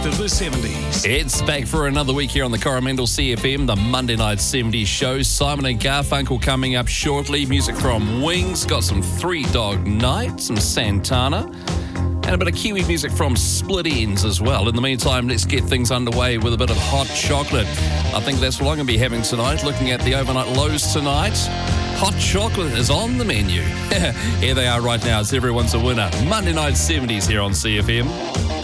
best of the 70s. It's back for another week here on the Coromandel CFM, the Monday Night 70s show. Simon and Garfunkel coming up shortly. Music from Wings, got some Three Dog Night, some Santana, and a bit of Kiwi music from Split Enz as well. In the meantime, let's get things underway with a bit of hot chocolate. I think that's what I'm going to be having tonight, looking at the overnight lows tonight. Hot chocolate is on the menu. Here they are right now. It's Everyone's a Winner. Monday Night 70s here on CFM.